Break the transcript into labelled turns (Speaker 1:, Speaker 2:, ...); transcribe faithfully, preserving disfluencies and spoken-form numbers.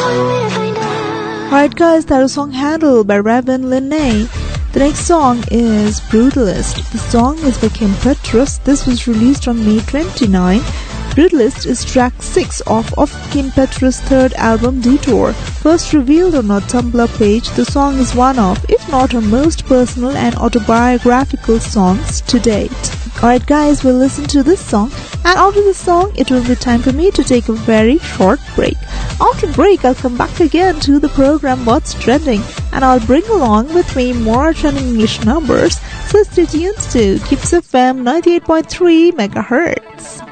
Speaker 1: Alright guys, that was song Handle by Raven Linnae. The next song is Brutalist. The song is by Kim Petras. This was released on May twenty-ninth. Brutalist is track six off of Kim Petras' third album Detour. First revealed on her Tumblr page, the song is one of, if not her most personal and autobiographical songs to date. Alright guys, we'll listen to this song, and after this song, it will be time for me to take a very short break. After break, I'll come back again to the program What's Trending, and I'll bring along with me more trending English numbers, so stay tuned to Kips F M ninety-eight point three megahertz.